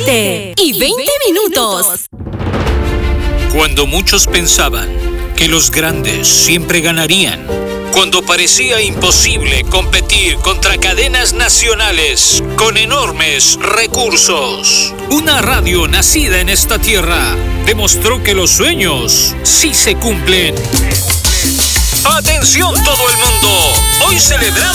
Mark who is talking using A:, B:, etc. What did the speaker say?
A: 7:20.
B: Cuando muchos pensaban que los grandes siempre ganarían, cuando parecía imposible competir contra cadenas nacionales con enormes recursos, una radio nacida en esta tierra demostró que los sueños sí se cumplen. ¡Atención todo el mundo! Hoy celebramos